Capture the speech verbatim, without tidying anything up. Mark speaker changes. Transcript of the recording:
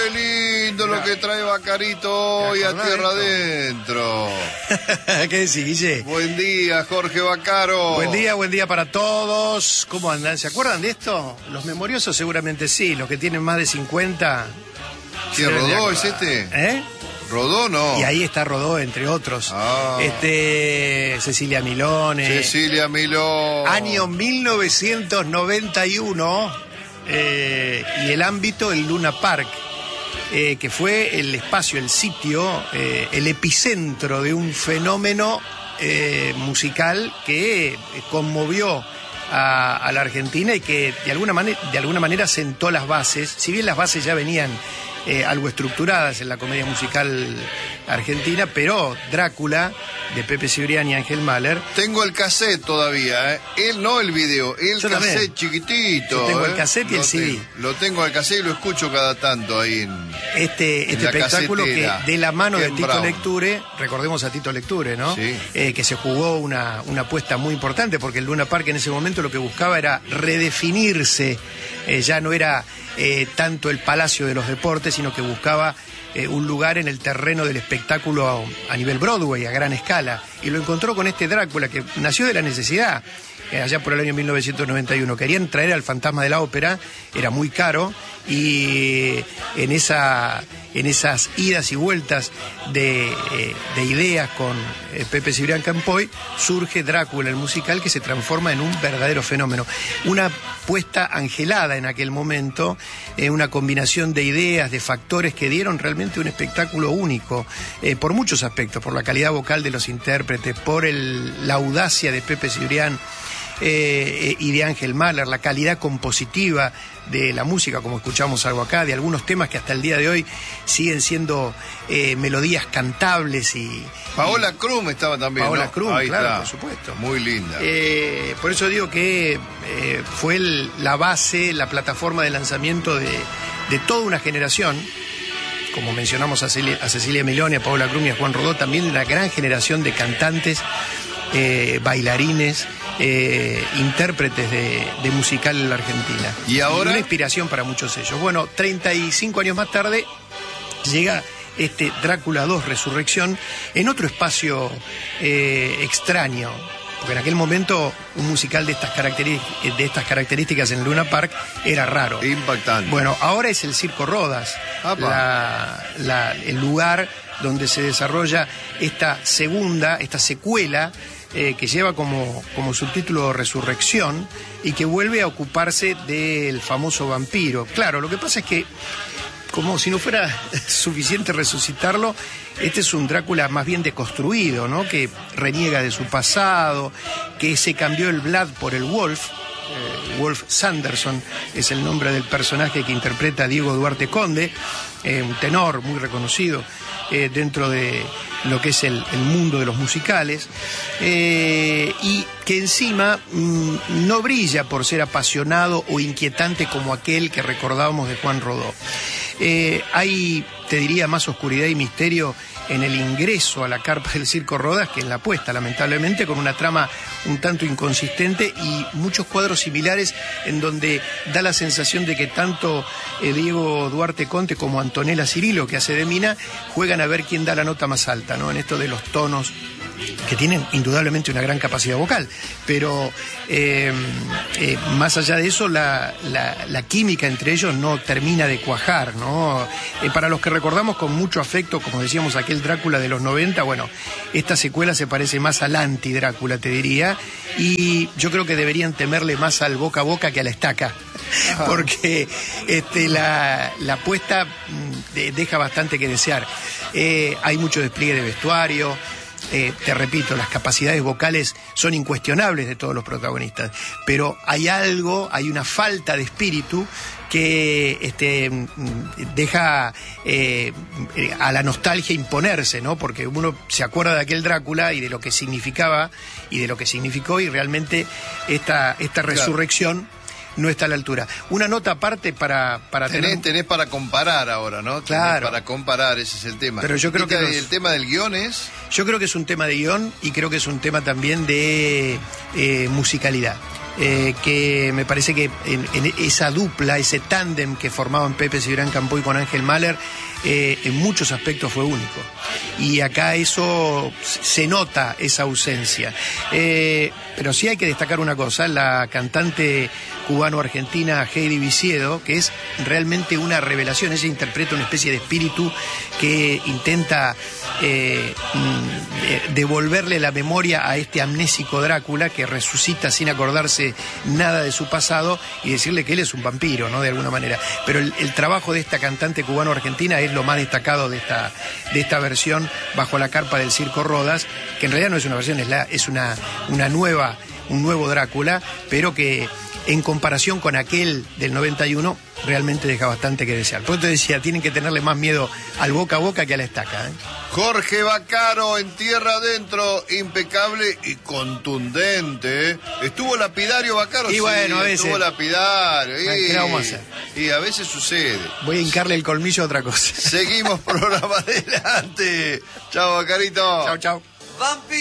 Speaker 1: qué lindo lo que trae Vacarito hoy a Tierra Adentro.
Speaker 2: ¿Qué decís, Guille?
Speaker 1: Buen día, Jorge Vaccaro.
Speaker 2: Buen día, buen día para todos. ¿Cómo andan? ¿Se acuerdan de esto? Los memoriosos seguramente sí, los que tienen más de cincuenta.
Speaker 1: ¿Quién, Rodó es este?
Speaker 2: ¿Eh?
Speaker 1: Rodó no.
Speaker 2: Y ahí está Rodó, entre otros.
Speaker 1: Ah.
Speaker 2: Este, Cecilia Milone.
Speaker 1: Cecilia Milone.
Speaker 2: Año mil novecientos noventa y uno. Eh, y el ámbito, el Luna Park. Eh, que fue el espacio, el sitio, eh, el epicentro de un fenómeno eh, musical que conmovió a, a la Argentina y que de alguna, manera, de alguna manera sentó las bases, si bien las bases ya venían eh, algo estructuradas en la comedia musical argentina, pero Drácula, de Pepe Cibrián y Ángel Mahler.
Speaker 1: Tengo el cassette todavía, ¿eh? Él no el video, el
Speaker 2: Yo
Speaker 1: cassette
Speaker 2: también.
Speaker 1: chiquitito.
Speaker 2: Yo tengo
Speaker 1: ¿eh?
Speaker 2: el cassette y
Speaker 1: lo
Speaker 2: el C D.
Speaker 1: Tengo, lo tengo el cassette y lo escucho cada tanto ahí en
Speaker 2: Este,
Speaker 1: en
Speaker 2: este
Speaker 1: la
Speaker 2: espectáculo
Speaker 1: casetera,
Speaker 2: que de la mano de
Speaker 1: Ken
Speaker 2: Tito
Speaker 1: Brown.
Speaker 2: Lecture, recordemos a Tito Lecture, ¿no?
Speaker 1: Sí.
Speaker 2: Eh, que se jugó una, una apuesta muy importante porque el Luna Park en ese momento lo que buscaba era redefinirse, eh, ya no era eh, tanto el Palacio de los Deportes, sino que buscaba eh, un lugar en el terreno del espectáculo a, a nivel Broadway, a gran escala, y lo encontró con este Drácula que nació de la necesidad. Eh, allá por el año mil novecientos noventa y uno. Querían traer al fantasma de la ópera, era muy caro, y en, esa, en esas idas y vueltas de, eh, de ideas con eh, Pepe Cibrián Campoy, surge Drácula, el musical, que se transforma en un verdadero fenómeno. Una puesta angelada en aquel momento, eh, una combinación de ideas, de factores que dieron realmente un espectáculo único, eh, por muchos aspectos, por la calidad vocal de los intérpretes, por el, la audacia de Pepe Cibrián, Eh, y de Ángel Mahler, la calidad compositiva de la música, como escuchamos algo acá, de algunos temas que hasta el día de hoy siguen siendo eh, melodías cantables y...
Speaker 1: Paola Krum estaba también,
Speaker 2: Paola
Speaker 1: ¿no?
Speaker 2: Krum,
Speaker 1: Ahí
Speaker 2: claro,
Speaker 1: está.
Speaker 2: por supuesto.
Speaker 1: Muy linda.
Speaker 2: Eh, por eso digo que eh, fue el, la base, la plataforma de lanzamiento de, de toda una generación, como mencionamos a Cecilia, a Cecilia Milone, a Paola Krum y a Juan Rodó, también de una gran generación de cantantes, eh, bailarines, Eh, intérpretes de, de musical en la Argentina.
Speaker 1: ¿Y ahora?
Speaker 2: Una inspiración para muchos de ellos. Bueno, treinta y cinco años más tarde llega este Drácula dos Resurrección en otro espacio eh, extraño, porque en aquel momento un musical de estas, características, de estas características en Luna Park era raro.
Speaker 1: Impactante.
Speaker 2: Bueno, ahora es el Circo Rodas, la, la, el lugar donde se desarrolla esta segunda, esta secuela, Eh, que lleva como, como subtítulo Resurrección y que vuelve a ocuparse del famoso vampiro. Claro, lo que pasa es que, como si no fuera suficiente resucitarlo, este es un Drácula más bien deconstruido, ¿no? Que reniega de su pasado, que se cambió el Vlad por el Wolf. Eh, Wolf Sanderson es el nombre del personaje que interpreta Diego Duarte Conde, eh, un tenor muy reconocido eh, dentro de lo que es el, el mundo de los musicales, eh, y que encima mmm, no brilla por ser apasionado o inquietante como aquel que recordábamos de Juan Rodó. Eh, hay, te diría, más oscuridad y misterio en el ingreso a la carpa del Circo Rodas que en la puesta, lamentablemente, con una trama un tanto inconsistente y muchos cuadros similares en donde da la sensación de que tanto eh, Diego Duarte Conte como Antonella Cirilo, que hace de Mina, juegan a ver quién da la nota más alta, ¿no? En esto de los tonos, que tienen indudablemente una gran capacidad vocal, pero eh, eh, más allá de eso, la, la, la química entre ellos no termina de cuajar, ¿no? Eh, para los que recordamos con mucho afecto, como decíamos, aquel Drácula de los noventa, bueno, esta secuela se parece más al anti-Drácula, te diría, y yo creo que deberían temerle más al boca a boca que a la estaca, Ajá. porque este, la, la apuesta de, deja bastante que desear. Eh, hay mucho despliegue de vestuario. Eh, te repito, las capacidades vocales son incuestionables de todos los protagonistas, pero hay algo, hay una falta de espíritu que este, deja eh, a la nostalgia imponerse, ¿no? Porque uno se acuerda de aquel Drácula y de lo que significaba y de lo que significó, y realmente esta, esta resurrección no está a la altura. Una nota aparte para, para
Speaker 1: tenés,
Speaker 2: tener...
Speaker 1: tenés para comparar ahora, ¿no?
Speaker 2: Claro.
Speaker 1: Tenés para comparar, ese es el tema.
Speaker 2: Pero yo creo que los...
Speaker 1: el tema del guión es...
Speaker 2: Yo creo que es un tema de guión y creo que es un tema también de eh, musicalidad. eh, que me parece que en, en esa dupla, ese tándem que formaban Pepe Cibrián Campoy con Ángel Mahler, eh, en muchos aspectos fue único. Y acá eso se nota, esa ausencia. Eh, pero sí hay que destacar una cosa, la cantante cubano-argentina Heidi Viciedo, que es realmente una revelación. Ella interpreta una especie de espíritu que intenta eh, devolverle la memoria a este amnésico Drácula que resucita sin acordarse nada de su pasado y decirle que él es un vampiro, ¿no? De alguna manera. Pero el, el trabajo de esta cantante cubano-argentina es lo más destacado de esta, de esta versión Bajo la carpa del Circo Rodas, que en realidad no es una versión, es, la, es una, una nueva, un nuevo Drácula, pero que en comparación con aquel del noventa y uno realmente deja bastante que desear. Por eso te decía, tienen que tenerle más miedo al boca a boca que a la estaca, ¿eh?
Speaker 1: Jorge Vaccaro en Tierra Adentro, impecable y contundente, ¿eh? Estuvo lapidario Vaccaro,
Speaker 2: y
Speaker 1: sí,
Speaker 2: bueno, a veces
Speaker 1: estuvo lapidario. Y,
Speaker 2: ¿qué vamos a hacer?
Speaker 1: Y a veces sucede.
Speaker 2: Voy a hincarle el colmillo a otra cosa.
Speaker 1: Seguimos programa adelante. Chao, Vaccarito.
Speaker 2: Chao, chao.